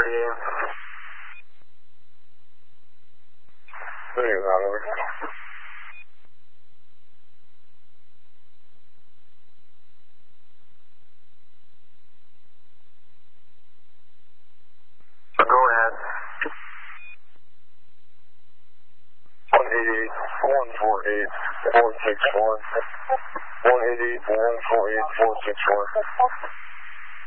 38. There you go, over. Go ahead. 188, 148, 461. 188, 148, 461.